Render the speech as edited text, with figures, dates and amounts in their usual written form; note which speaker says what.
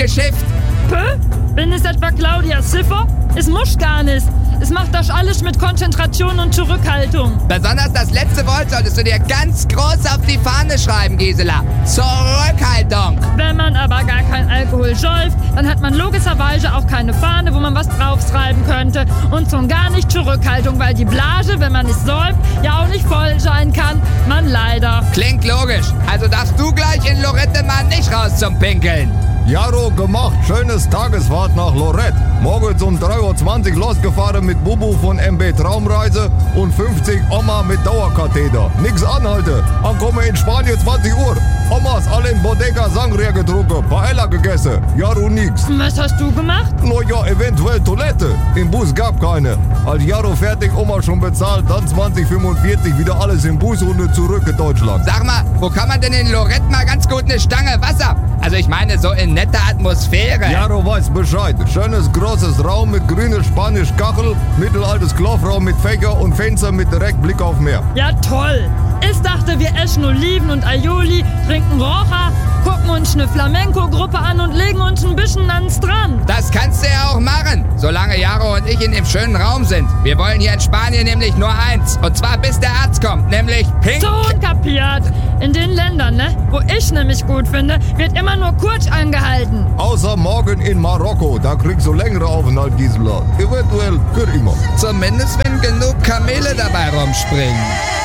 Speaker 1: geschifft.
Speaker 2: Pö? Bin es etwa Claudia Schiffer? Es muss gar nicht. Es macht das alles mit Konzentration und Zurückhaltung.
Speaker 1: Besonders das letzte Wort solltest du dir ganz groß auf die Fahne schreiben, Gisela. Zurückhaltung.
Speaker 2: Wenn man aber gar kein Alkohol säuft, dann hat man logischerweise auch keine Fahne, wo man was draufschreiben könnte. Und schon gar nicht Zurückhaltung, weil die Blase, wenn man nicht säuft, ja auch nicht voll sein kann. Man leider.
Speaker 1: Klingt logisch. Also darfst du gleich in Lorette mal nicht raus zum Pinkeln.
Speaker 3: Jaro gemacht, schönes Tagesfahrt nach Lorette. Morgens um 3.20 Uhr losgefahren mit Bubu von MB Traumreise und 50 Oma mit Dauerkatheter. Nix anhalte, ankomme in Spanien 20 Uhr. Omas alle in Bodega Sangria getrunken, Paella gegessen. Jaro nix.
Speaker 2: Was hast du gemacht?
Speaker 3: Ja, eventuell Toilette. Im Bus gab keine. Als Jaro fertig, Oma schon bezahlt, dann 20:45 wieder alles im Busrunde zurück in Deutschland.
Speaker 1: Sag mal, wo kann man denn in Lorette mal ganz gut eine Stange Wasser? Also ich meine so in netter Atmosphäre.
Speaker 3: Jaro weiß Bescheid. Schönes großes Raum mit grüner Spanisch Kachel, mittelaltes Klofraum mit Fächer und Fenster mit direkt Blick auf Meer.
Speaker 2: Ja, toll. Ich dachte, wir essen Oliven und Aioli, trinken Rocha, gucken uns eine Flamenco-Gruppe an und legen uns ein bisschen an den Strand.
Speaker 1: Das kannst du ja auch machen, solange Jaro und ich in dem schönen Raum sind. Wir wollen hier in Spanien nämlich nur eins. Und zwar bis der Arzt kommt, nämlich pink.
Speaker 2: Schon kapiert. In den Ländern, ne, wo ich nämlich gut finde, wird immer nur kurz angehalten.
Speaker 3: Außer morgen in Marokko, da kriegst du längere Aufenthalt, Gisela. Eventuell für immer.
Speaker 1: Zumindest wenn genug Kamele dabei rumspringen.